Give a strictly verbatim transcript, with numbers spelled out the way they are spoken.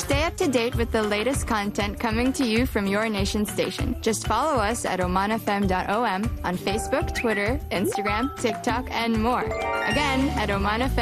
Stay up to date with the latest content coming to you from your nation station. Just follow us at oman f m dot o m on Facebook, Twitter, Instagram, TikTok, and more. Again, at Oman F M.